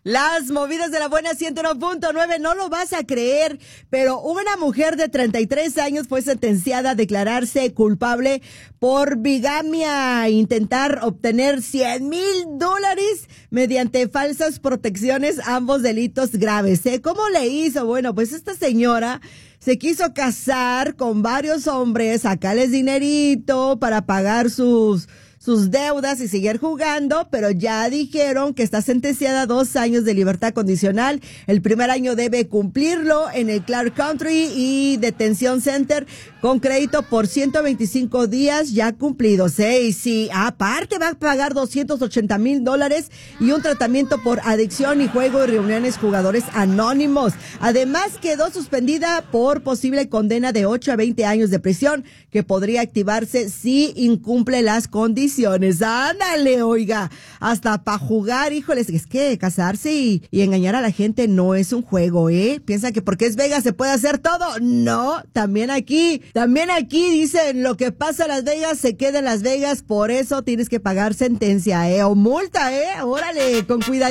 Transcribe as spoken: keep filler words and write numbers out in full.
Las movidas de la buena ciento uno punto nueve, no lo vas a creer, pero una mujer de treinta y tres años fue sentenciada a declararse culpable por bigamia, intentar obtener cien mil dólares mediante falsas protecciones, ambos delitos graves. ¿eh? ¿Cómo le hizo? Bueno, pues esta señora se quiso casar con varios hombres, sacarles dinerito para pagar sus... sus deudas y seguir jugando, pero ya dijeron que está sentenciada a dos años de libertad condicional. El primer año debe cumplirlo en el Clark Country y Detention Center con crédito por ciento veinticinco días ya cumplidos. ¿eh? Y sí, aparte va a pagar doscientos ochenta mil dólares y un tratamiento por adicción y juego y reuniones jugadores anónimos. Además, quedó suspendida por posible condena de ocho a veinte años de prisión que podría activarse si incumple las condiciones. Ándale, oiga, hasta para jugar, híjoles, es que casarse y, y engañar a la gente no es un juego, ¿eh? Piensa que porque es Vegas se puede hacer todo. No, también aquí, también aquí dicen lo que pasa en Las Vegas se queda en Las Vegas, por eso tienes que pagar sentencia, ¿eh? O multa, ¿eh? Órale, con cuidado.